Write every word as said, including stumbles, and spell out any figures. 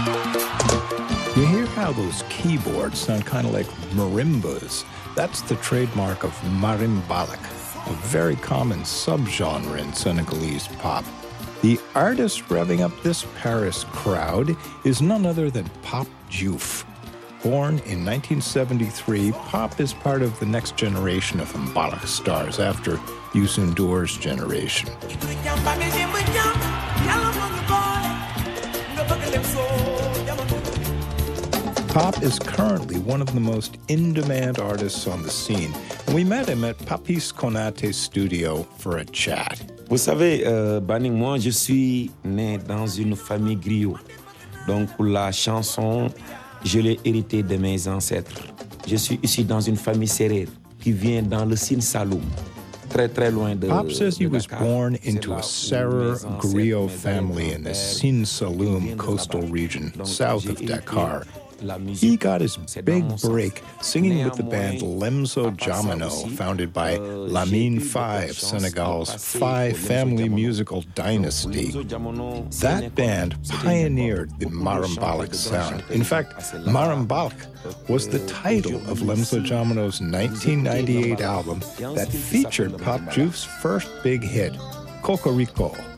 You hear how those keyboards sound kind of like marimbas? That's the trademark of marimbalak, a very common subgenre in Senegalese pop. The artist revving up this Paris crowd is none other than Pape Diouf. Born in nineteen seventy-three, Pape is part of the next generation of Mbalax stars after Youssou N'Dour's generation. Pape is currently one of the most in-demand artists on the scene, and we met him at Papis Konaté's studio for a chat. Vous savez, euh, Banning, moi, je suis né dans une famille griot. Donc, la chanson, je l'ai hérité de mes ancêtres. Je suis ici dans une famille sérère qui vient dans le Sine Saloum. Pape says he was born into a Serer griot family in the Sine Saloum coastal region, south of Dakar. He got his big break singing with the band Lemzo Jamano, founded by Lamine Faye of Senegal's Faye family musical dynasty. That band pioneered the marimbalak sound. In fact, marimbalak was the title of Lemzo Jamano's nineteen ninety-eight album that featured Pape Diouf's first big hit, Cocorico.